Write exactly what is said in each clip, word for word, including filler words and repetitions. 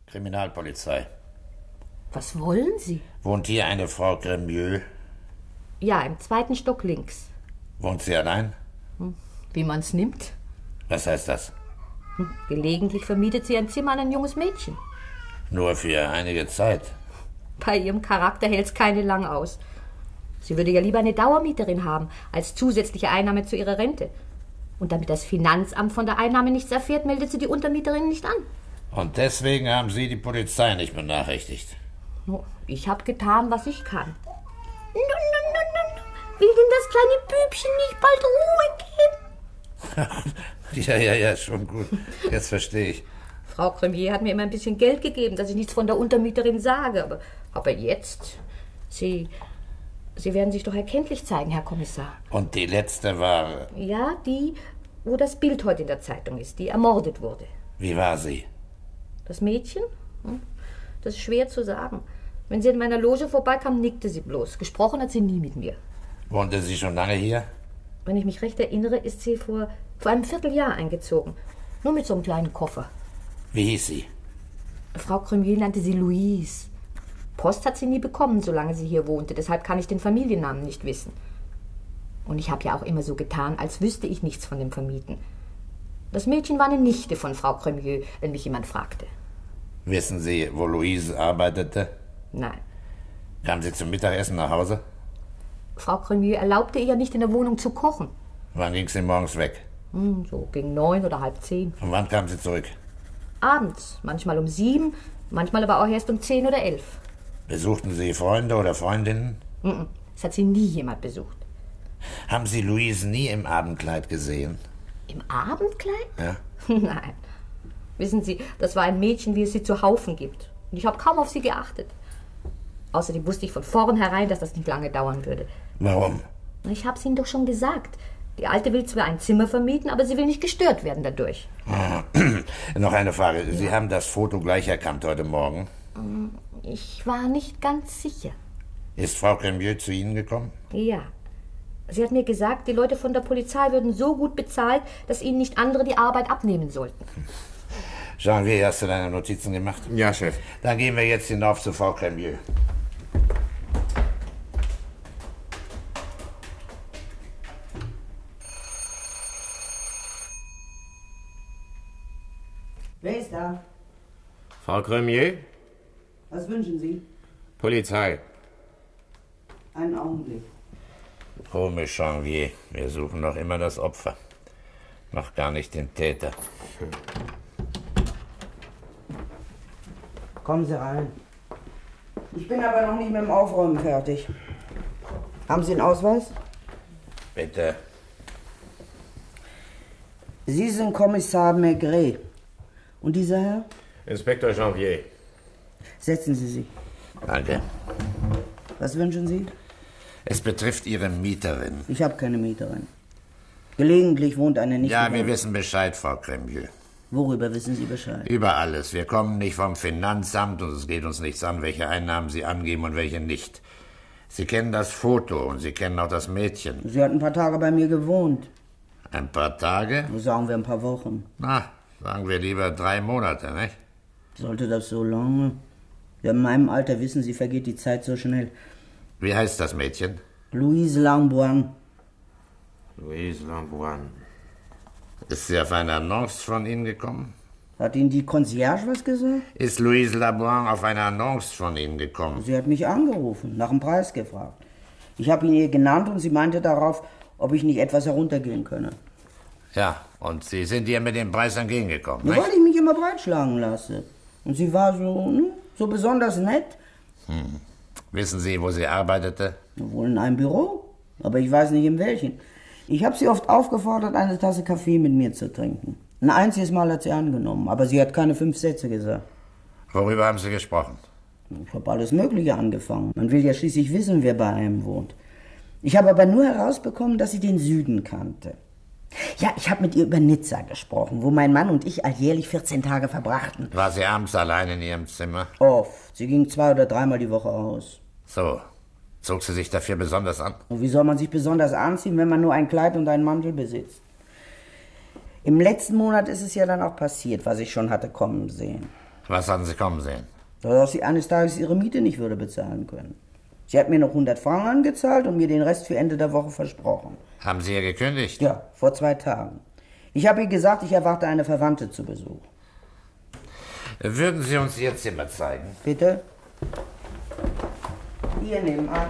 Kriminalpolizei. Was wollen Sie? Wohnt hier eine Frau Cremieux? Ja, im zweiten Stock links. Wohnt sie allein? Hm, wie man's nimmt. Was heißt das? Hm, gelegentlich vermietet sie ein Zimmer an ein junges Mädchen. Nur für einige Zeit. Bei ihrem Charakter hält's keine lang aus. Sie würde ja lieber eine Dauermieterin haben, als zusätzliche Einnahme zu ihrer Rente. Und damit das Finanzamt von der Einnahme nichts erfährt, meldet sie die Untermieterin nicht an. Und deswegen haben Sie die Polizei nicht benachrichtigt? Ich habe getan, was ich kann. No, no, no, no. Will denn das kleine Bübchen nicht bald Ruhe geben? ja, ja, ja, schon gut. Jetzt verstehe ich. Frau Cremieux hat mir immer ein bisschen Geld gegeben, dass ich nichts von der Untermieterin sage. Aber, aber jetzt, Sie, Sie werden sich doch erkenntlich zeigen, Herr Kommissar. Und die letzte war? Ja, die, wo das Bild heute in der Zeitung ist, die ermordet wurde. Wie war sie? Das Mädchen? Das ist schwer zu sagen. Wenn sie in meiner Loge vorbeikam, nickte sie bloß. Gesprochen hat sie nie mit mir. Wohnte sie schon lange hier? Wenn ich mich recht erinnere, ist sie vor, vor einem Vierteljahr eingezogen. Nur mit so einem kleinen Koffer. Wie hieß sie? Frau Cremieux nannte sie Louise. Post hat sie nie bekommen, solange sie hier wohnte. Deshalb kann ich den Familiennamen nicht wissen. Und ich habe ja auch immer so getan, als wüsste ich nichts von dem Vermieten. Das Mädchen war eine Nichte von Frau Cremieux, wenn mich jemand fragte. Wissen Sie, wo Louise arbeitete? Nein. Kam sie zum Mittagessen nach Hause? Frau Cremieux erlaubte ihr ja nicht, in der Wohnung zu kochen. Wann ging sie morgens weg? Hm, so gegen neun oder halb zehn. Und wann kam sie zurück? Abends, manchmal um sieben, manchmal aber auch erst um zehn oder elf. Besuchten Sie Freunde oder Freundinnen? Mm-mm. Es hat sie nie jemand besucht. Haben Sie Louise nie im Abendkleid gesehen? Im Abendkleid? Ja. Nein. Wissen Sie, das war ein Mädchen, wie es sie zu Haufen gibt. Und ich habe kaum auf sie geachtet. Außerdem wusste ich von vornherein, dass das nicht lange dauern würde. Warum? Ich habe es Ihnen doch schon gesagt. Die Alte will zwar ein Zimmer vermieten, aber sie will nicht gestört werden dadurch. Noch eine Frage. Ja. Sie haben das Foto gleich erkannt heute Morgen? Ich war nicht ganz sicher. Ist Frau Cremieux zu Ihnen gekommen? Ja. Sie hat mir gesagt, die Leute von der Polizei würden so gut bezahlt, dass ihnen nicht andere die Arbeit abnehmen sollten. Janvier, hast du deine Notizen gemacht? Ja, Chef. Dann gehen wir jetzt hinauf zu Frau Cremieux. Wer ist da? Frau Cremieux? Was wünschen Sie? Polizei. Einen Augenblick. Komisch, Janvier. Wir suchen noch immer das Opfer. Noch gar nicht den Täter. Kommen Sie rein. Ich bin aber noch nicht mit dem Aufräumen fertig. Haben Sie einen Ausweis? Bitte. Sie sind Kommissar Maigret. Und dieser Herr? Inspektor Janvier. Setzen Sie sich. Danke. Was wünschen Sie? Es betrifft Ihre Mieterin. Ich habe keine Mieterin. Gelegentlich wohnt eine nicht. Ja, wir wissen Bescheid, Frau Cremieux. Worüber wissen Sie Bescheid? Über alles. Wir kommen nicht vom Finanzamt und es geht uns nichts an, welche Einnahmen Sie angeben und welche nicht. Sie kennen das Foto und Sie kennen auch das Mädchen. Sie hat ein paar Tage bei mir gewohnt. Ein paar Tage? Sagen wir ein paar Wochen. Na, sagen wir lieber drei Monate, nicht? Sollte das so lange? Ja, in meinem Alter, wissen Sie, vergeht die Zeit so schnell. Wie heißt das Mädchen? Louise Lamboine. Louise Lamboine. Ist sie auf eine Annonce von Ihnen gekommen? Hat Ihnen die Concierge was gesagt? Ist Louise Lamboine auf eine Annonce von Ihnen gekommen? Sie hat mich angerufen, nach dem Preis gefragt. Ich habe ihn ihr genannt und sie meinte darauf, ob ich nicht etwas heruntergehen könne. Ja, und Sie sind ihr mit dem Preis entgegengekommen, ja, nicht? Weil ich mich immer breitschlagen lasse. Und sie war so, hm, so besonders nett. Hm. Wissen Sie, wo sie arbeitete? Wohl in einem Büro, aber ich weiß nicht in welchen. Ich habe sie oft aufgefordert, eine Tasse Kaffee mit mir zu trinken. Ein einziges Mal hat sie angenommen, aber sie hat keine fünf Sätze gesagt. Worüber haben Sie gesprochen? Ich habe alles Mögliche angefangen. Man will ja schließlich wissen, wer bei einem wohnt. Ich habe aber nur herausbekommen, dass sie den Süden kannte. Ja, ich habe mit ihr über Nizza gesprochen, wo mein Mann und ich alljährlich vierzehn Tage verbrachten. War sie abends allein in ihrem Zimmer? Oft. Sie ging zwei oder dreimal die Woche aus. So. Zog sie sich dafür besonders an? Und wie soll man sich besonders anziehen, wenn man nur ein Kleid und einen Mantel besitzt? Im letzten Monat ist es ja dann auch passiert, was ich schon hatte kommen sehen. Was hatten Sie kommen sehen? Dass sie eines Tages ihre Miete nicht würde bezahlen können. Sie hat mir noch hundert Franken angezahlt und mir den Rest für Ende der Woche versprochen. Haben Sie ihr gekündigt? Ja, vor zwei Tagen. Ich habe ihr gesagt, ich erwarte eine Verwandte zu Besuch. Würden Sie uns Ihr Zimmer zeigen? Bitte? Hier nebenan.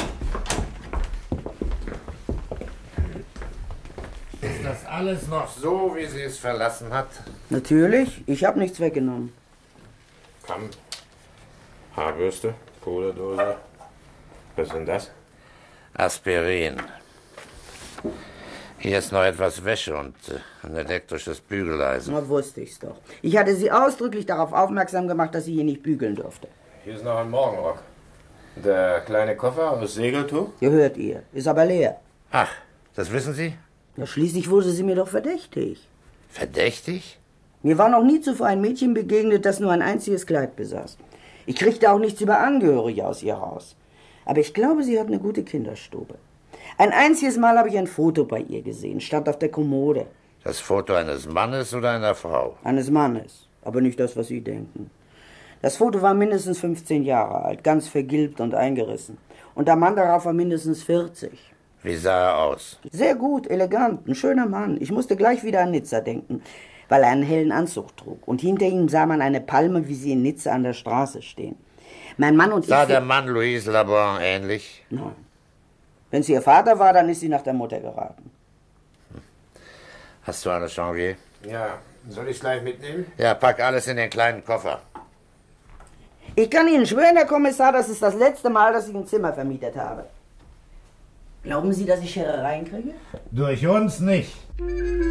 Ist das alles noch so, wie sie es verlassen hat? Natürlich, ich habe nichts weggenommen. Kamm, Haarbürste, Puderdose. Was ist denn das? Aspirin. Hier ist noch etwas Wäsche und äh, ein elektrisches Bügeleisen. Na, wusste ich's doch. Ich hatte sie ausdrücklich darauf aufmerksam gemacht, dass sie hier nicht bügeln dürfte. Hier ist noch ein Morgenrock. Der kleine Koffer aus Segeltuch? Gehört ihr, ist aber leer. Ach, das wissen Sie? Ja, schließlich wurde sie mir doch verdächtig. Verdächtig? Mir war noch nie zuvor ein Mädchen begegnet, das nur ein einziges Kleid besaß. Ich kriegte auch nichts über Angehörige aus ihr raus. Aber ich glaube, sie hat eine gute Kinderstube. Ein einziges Mal habe ich ein Foto bei ihr gesehen, stand auf der Kommode. Das Foto eines Mannes oder einer Frau? Eines Mannes, aber nicht das, was Sie denken. Das Foto war mindestens fünfzehn Jahre alt, ganz vergilbt und eingerissen. Und der Mann darauf war mindestens vierzig. Wie sah er aus? Sehr gut, elegant, ein schöner Mann. Ich musste gleich wieder an Nizza denken, weil er einen hellen Anzug trug. Und hinter ihm sah man eine Palme, wie sie in Nizza an der Straße stehen. Mein Mann und ich... Sah der Mann Louise Labon ähnlich? Nein. Wenn sie ihr Vater war, dann ist sie nach der Mutter geraten. Hast du alles, Janvier? Ja, soll ich gleich mitnehmen? Ja, pack alles in den kleinen Koffer. Ich kann Ihnen schwören, Herr Kommissar, das ist das letzte Mal, dass ich ein Zimmer vermietet habe. Glauben Sie, dass ich Scherereien kriege? Durch uns nicht.